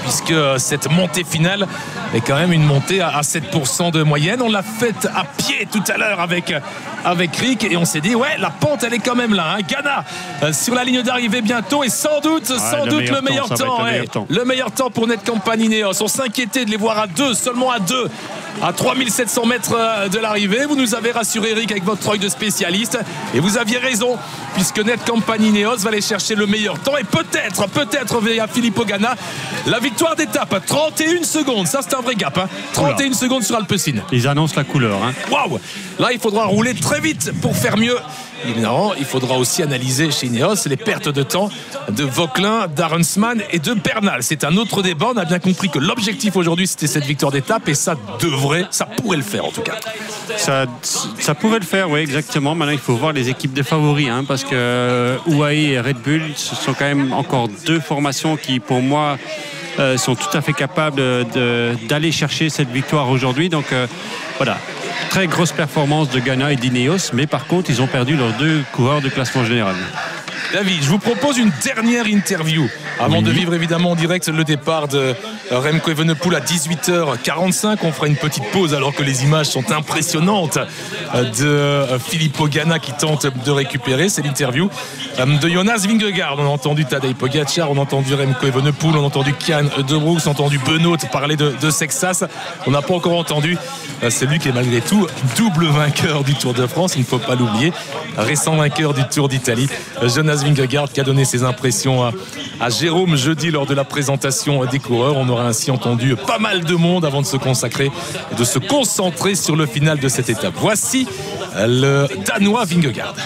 puisque cette montée finale est quand même une montée à 7% de moyenne. On l'a faite à pied tout à l'heure avec Rick et on s'est dit ouais, la pente elle est quand même là, hein. Ghana sur la ligne d'arrivée bientôt et sans doute le meilleur temps. Le meilleur temps pour Netcampan Ineos. On s'inquiétait de les voir seulement à 2 à 3700 mètres de l'arrivée. Vous nous avez rassuré, Eric, avec votre œil de spécialiste, et vous aviez raison, puisque Netcampan Ineos va aller chercher le meilleur temps et peut-être via Filippo Ganna la victoire d'étape. 31 secondes, ça c'est un vrai gap, hein. 31 secondes sur Alpecin. Ils annoncent la couleur, hein. Waouh, là il faudra rouler très vite pour faire mieux. Évidemment, il faudra aussi analyser chez Ineos les pertes de temps de Vauquelin, d'Arensman et de Bernal. C'est un autre débat. On a bien compris que l'objectif aujourd'hui c'était cette victoire d'étape, et ça pourrait le faire en tout cas. Ça pourrait le faire, oui, exactement. Maintenant, il faut voir les équipes de favoris, hein, parce que UAE et Red Bull, ce sont quand même encore deux formations qui, pour moi, sont tout à fait capables d'aller chercher cette victoire aujourd'hui. Donc voilà, très grosse performance de Ganna et d'Ineos, mais par contre ils ont perdu leurs deux coureurs de classement général. David, je vous propose une dernière interview avant de vivre évidemment en direct le départ de Remco Evenepoel à 18h45. On fera une petite pause alors que les images sont impressionnantes de Filippo Ganna qui tente de récupérer. C'est l'interview de Jonas Vingegaard. On a entendu Tadej Pogačar, on a entendu Remco Evenepoel, on a entendu Kian De Bruyne, on a entendu Benoît parler de Sexas. On n'a pas encore entendu celui qui est malgré tout double vainqueur du Tour de France, il ne faut pas l'oublier, récent vainqueur du Tour d'Italie, Jonas Vingegaard, qui a donné ses impressions à Jérôme jeudi lors de la présentation des coureurs. On aura ainsi entendu pas mal de monde avant de se consacrer et de se concentrer sur le final de cette étape. Voici le Danois Vingegaard.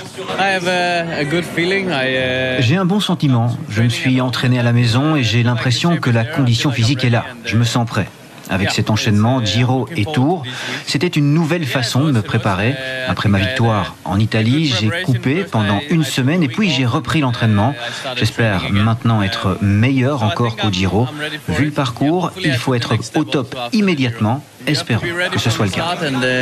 J'ai un bon sentiment. Je me suis entraîné à la maison et j'ai l'impression que la condition physique est là. Je me sens prêt. Avec cet enchaînement Giro et Tour, c'était une nouvelle façon de me préparer. Après ma victoire en Italie, j'ai coupé pendant une semaine et puis j'ai repris l'entraînement. J'espère maintenant être meilleur encore qu'au Giro. Vu le parcours, il faut être au top immédiatement. Espérons que ce soit le cas.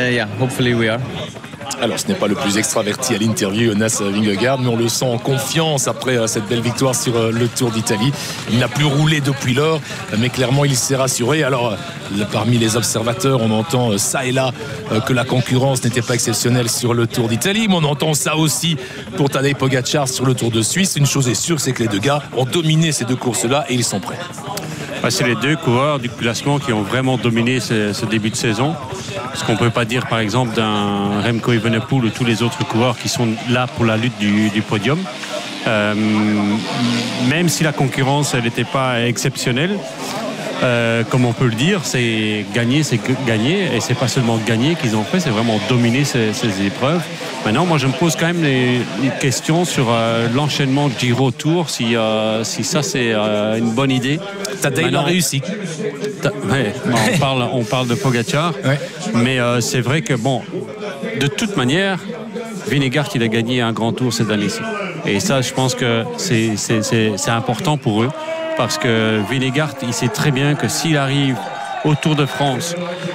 Alors, ce n'est pas le plus extraverti à l'interview, Jonas Vingegaard, mais on le sent en confiance après cette belle victoire sur le Tour d'Italie. Il n'a plus roulé depuis lors, mais clairement, il s'est rassuré. Alors, parmi les observateurs, on entend ça et là que la concurrence n'était pas exceptionnelle sur le Tour d'Italie, mais on entend ça aussi pour Tadej Pogačar sur le Tour de Suisse. Une chose est sûre, c'est que les deux gars ont dominé ces deux courses-là et ils sont prêts. C'est les deux coureurs du classement qui ont vraiment dominé ce début de saison. Ce qu'on ne peut pas dire par exemple d'un Remco Evenepoel ou tous les autres coureurs qui sont là pour la lutte du podium. Même si la concurrence n'était pas exceptionnelle, comme on peut le dire, c'est gagner, et c'est pas seulement gagner qu'ils ont fait, c'est vraiment dominer ces épreuves. Maintenant, moi je me pose quand même une question sur l'enchaînement Giro-Tour, si ça c'est une bonne idée. Tadej l'a réussi. On parle de Pogačar, mais c'est vrai que de toute manière, Vingegaard il a gagné un grand tour cette année-ci. Et ça, je pense que c'est important pour eux. Parce que Vingegaard, il sait très bien que s'il arrive au Tour de France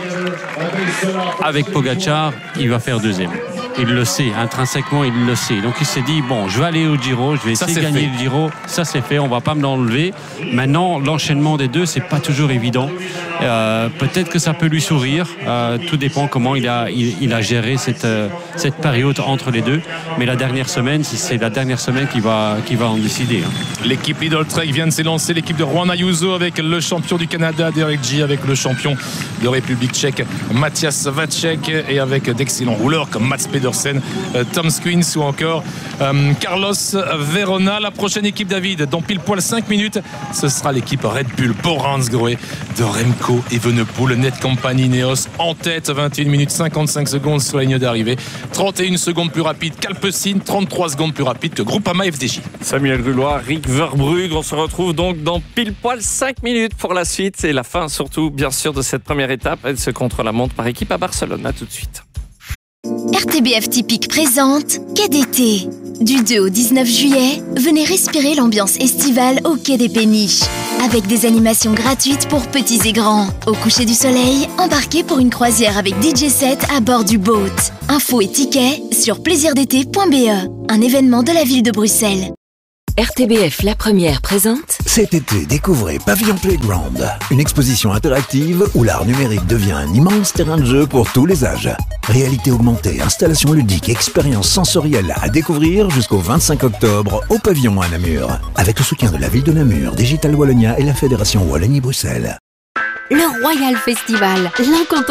avec Pogačar, il va faire deuxième. Il le sait, intrinsèquement il le sait. Donc il s'est dit, je vais aller au Giro, je vais essayer de gagner le Giro. Ça c'est fait, on va pas me l'enlever. Maintenant, l'enchaînement des deux, c'est pas toujours évident. Peut-être que ça peut lui sourire. Tout dépend comment il a géré cette période entre les deux. Mais la dernière semaine, c'est la dernière semaine qui va en décider. L'équipe Lidl Trek vient de s'élancer. L'équipe de Juan Ayuso avec le champion du Canada, Derek G, avec le champion de République tchèque, Matthias Vacek, et avec d'excellents rouleurs comme Mats Pedersen, Tom Squins ou encore Carlos Verona. La prochaine équipe, David, dans pile poil 5 minutes, ce sera l'équipe Red Bull Boransgrohe de Remco Evenepoel. Netcampan Ineos en tête, 21 minutes 55 secondes sur la ligne d'arrivée, 31 secondes plus rapide qu'Alpecin, 33 secondes plus rapide que Groupama FDJ. Samuel Grulois, Rick Verbrugge, on se retrouve donc dans pile poil 5 minutes pour la suite et la fin surtout bien sûr de cette première étape, elle se contre-la-montre par équipe à Barcelone. À tout de suite. RTBF Typique présente Quai d'été. Du 2 au 19 juillet, venez respirer l'ambiance estivale au Quai des Péniches. Avec des animations gratuites pour petits et grands. Au coucher du soleil, embarquez pour une croisière avec DJ set à bord du boat. Infos et tickets sur plaisirdété.be, un événement de la ville de Bruxelles. RTBF La Première présente. Cet été, découvrez Pavillon Playground, une exposition interactive où l'art numérique devient un immense terrain de jeu pour tous les âges. Réalité augmentée, installations ludiques, expériences sensorielles à découvrir jusqu'au 25 octobre au Pavillon à Namur. Avec le soutien de la ville de Namur, Digital Wallonia et la Fédération Wallonie-Bruxelles. Le Royal Festival, l'incontournable